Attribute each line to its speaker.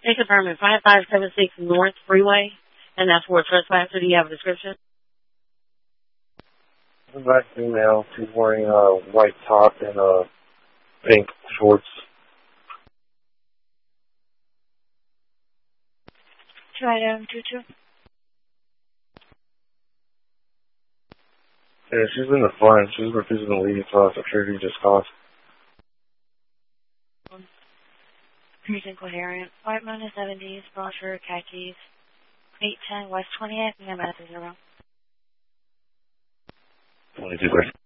Speaker 1: They confirm at 5576 North Freeway, and that's for a trespasser. Do you have a description?
Speaker 2: A black female. She's wearing a white top and pink shorts.
Speaker 1: Try item 22.
Speaker 2: Yeah, she's in the front. She's refusing to leave, so I'm sure she just coughed.
Speaker 1: Precinct coherent. White moon 70s, brown shirt, khakis. 810 West 20th, EMS 0.
Speaker 2: 22.